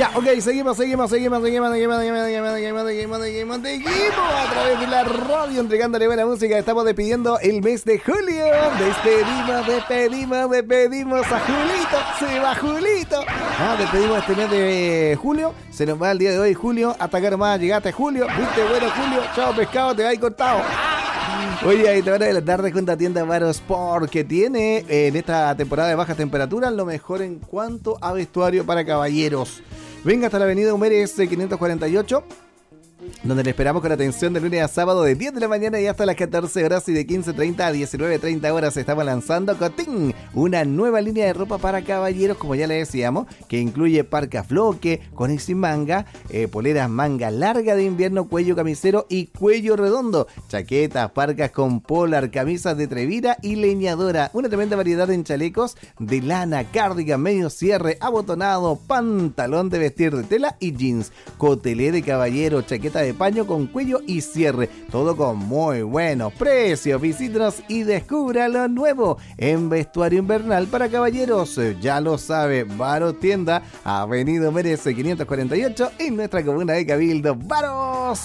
Ya, ok, seguimos a través de la radio entregándole buena música. Estamos despidiendo el mes de julio. Despedimos a Julito. Se va Julito. Despedimos este mes de julio. Se nos va el día de hoy, Julio. Hasta acá nomás llegaste, Julio. Viste, bueno, Julio. Chao, pescado, te va a ir cortado. Oye, a esta hora de la tarde junto a Tienda Varos porque tiene en esta temporada de bajas temperaturas lo mejor en cuanto a vestuario para caballeros. Venga hasta la avenida Humeres 548, donde le esperamos con atención de lunes a sábado de 10 de la mañana y hasta las 14 horas y de 15:30 a 19:30 horas. Estamos lanzando Cotín, una nueva línea de ropa para caballeros, como ya le decíamos, que incluye parca floque, con y sin manga, poleras manga larga de invierno, cuello camisero y cuello redondo, chaquetas, parcas con polar, camisas de trevira y leñadora, una tremenda variedad en chalecos de lana, cardigan, medio cierre, abotonado, pantalón de vestir de tela y jeans, cotelé de caballero, chaqueta de paño con cuello y cierre, todo con muy buenos precios. Visítanos y descubra lo nuevo en vestuario invernal para caballeros. Ya lo sabe, Varos Tienda, Avenida Merece 548 en nuestra comuna de Cabildo. ¡Varos!